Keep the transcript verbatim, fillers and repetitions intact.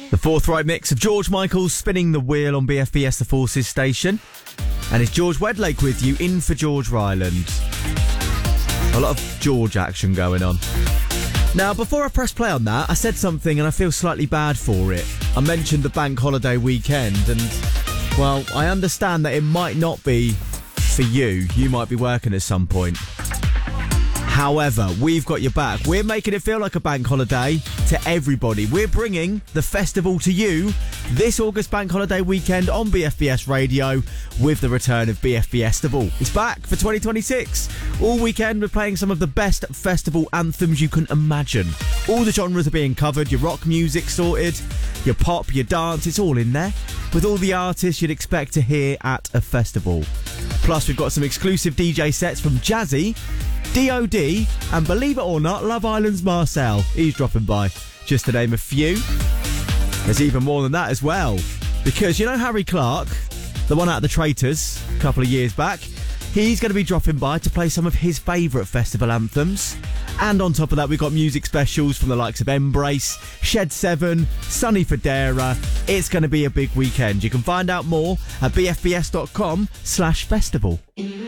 The forthright mix of George Michael spinning the wheel on B F B S The Forces station. And it's George Wedlake with you, in for George Ryland. A lot of George action going on. Now, before I press play on that, I said something and I feel slightly bad for it. I mentioned the bank holiday weekend and, well, I understand that it might not be for you. You might be working at some point. However, we've got your back. We're making it feel like a bank holiday to everybody. We're bringing the festival to you this August bank holiday weekend on B F B S Radio with the return of B F B Festival. It's back for twenty twenty-six. All weekend we're playing some of the best festival anthems you can imagine. All the genres are being covered. Your rock music sorted, your pop, your dance, it's all in there. With all the artists you'd expect to hear at a festival. Plus we've got some exclusive D J sets from Jazzy, D O D, and believe it or not, Love Island's Marcel. He's dropping by, just to name a few. There's even more than that as well. Because you know Harry Clark, the one out of the Traitors, a couple of years back, he's going to be dropping by to play some of his favourite festival anthems. And on top of that, we've got music specials from the likes of Embrace, Shed seven, Sonny Fodera. It's going to be a big weekend. You can find out more at bfbs.com slash festival.